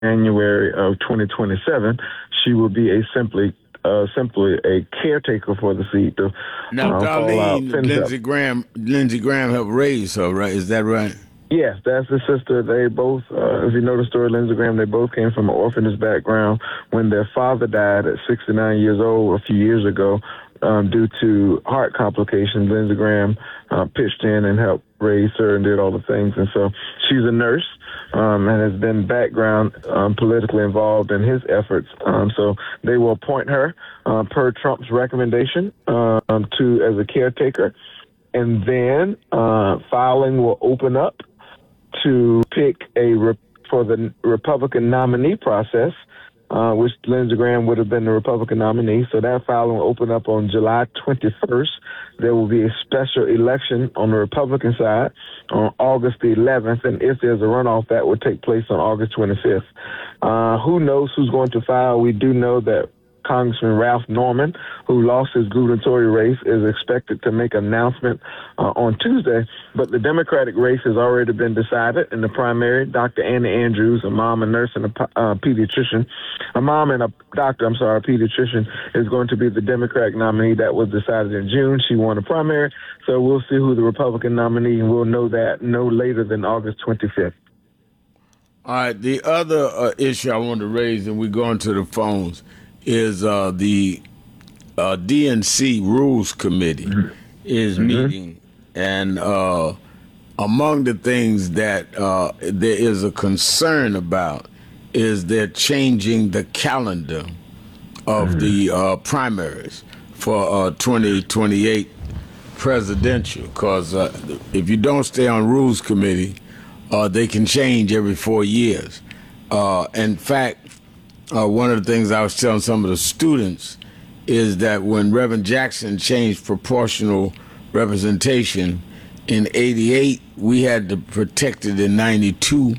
January of 2027, she will be simply a caretaker for the seat. The Now, fallout Darlene, Lindsey Graham helped raise her, right? Is that right? Yes, that's his sister. They both, if you know the story, Lindsey Graham, they both came from an orphanage background. When their father died at 69 years old a few years ago due to heart complications, Lindsey Graham pitched in and helped raise her and did all the things. And so she's a nurse and has been background politically involved in his efforts. So they will appoint her per Trump's recommendation as a caretaker. And then filing will open up to pick for the Republican nominee process, which Lindsey Graham would have been the Republican nominee. So that filing will open up on July 21st. There will be a special election on the Republican side on August the 11th. And if there's a runoff, that would take place on August 25th. Who knows who's going to file? We do know that Congressman Ralph Norman, who lost his gubernatorial race, is expected to make an announcement on Tuesday. But the Democratic race has already been decided in the primary. Dr. Anna Andrews, a mom, a nurse, and a pediatrician, pediatrician, is going to be the Democratic nominee. That was decided in June. She won the primary. So we'll see who the Republican nominee, and we'll know that no later than August 25th. All right. The other issue I want to raise, and we're going to the phones, is the DNC Rules Committee is meeting, and among the things that there is a concern about is they're changing the calendar of the primaries for 2028 presidential, because if you don't stay on Rules Committee, they can change every 4 years. In fact, one of the things I was telling some of the students is that when Reverend Jackson changed proportional representation in '88, we had to protect it in '92,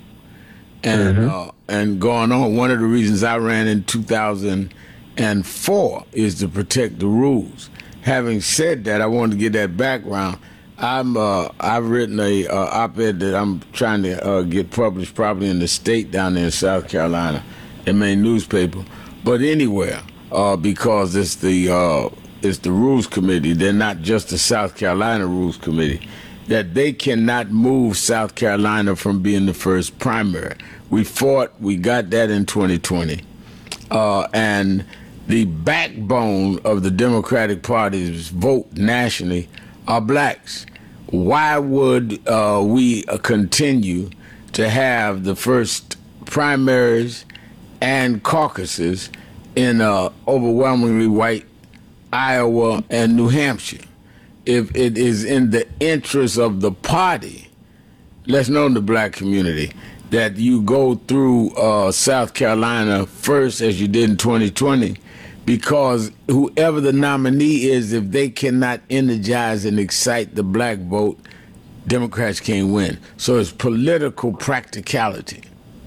and going on. One of the reasons I ran in 2004 is to protect the rules. Having said that, I wanted to get that background. I've written a op-ed that I'm trying to get published probably in the state down there in South Carolina. The main newspaper, but anywhere, because it's the Rules Committee. They're not just the South Carolina Rules Committee. That they cannot move South Carolina from being the first primary. We got that in 2020, and the backbone of the Democratic Party's vote nationally are blacks. Why would we continue to have the first primaries and caucuses in overwhelmingly white Iowa and New Hampshire? If it is in the interest of the party, let's know in the black community, that you go through South Carolina first, as you did in 2020, because whoever the nominee is, if they cannot energize and excite the black vote, Democrats can't win. So it's political practicality.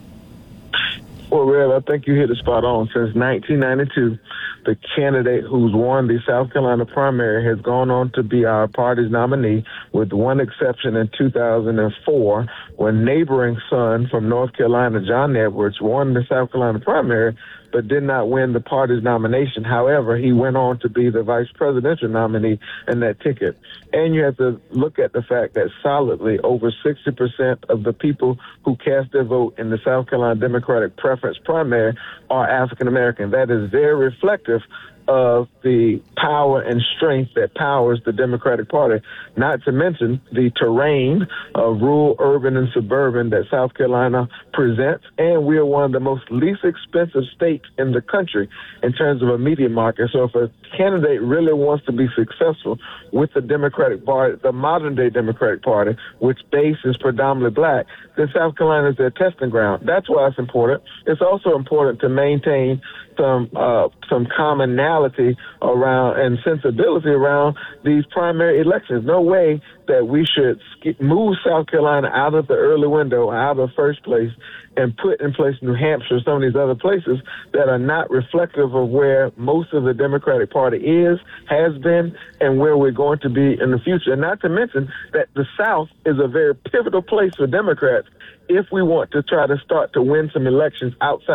Well, Rev, I think you hit the spot on. Since 1992, the candidate who's won the South Carolina primary has gone on to be our party's nominee, with one exception in 2004, when neighboring son from North Carolina, John Edwards, won the South Carolina primary, but did not win the party's nomination. However, he went on to be the vice presidential nominee in that ticket. And you have to look at the fact that solidly over 60% of the people who cast their vote in the South Carolina Democratic preference primary are African American. That is very reflective of the power and strength that powers the Democratic Party, not to mention the terrain of rural, urban, and suburban that South Carolina presents. And we are one of the most least expensive states in the country in terms of a media market. So if a candidate really wants to be successful with the Democratic Party, the modern day Democratic Party, which base is predominantly black, then South Carolina is their testing ground. That's why it's important. It's also important to maintain some commonality rationality around and sensibility around these primary elections. No way that we should move South Carolina out of the early window, out of first place, and put in place New Hampshire, some of these other places that are not reflective of where most of the Democratic Party has been, and where we're going to be in the future. And not to mention that the South is a very pivotal place for Democrats if we want to try to start to win some elections outside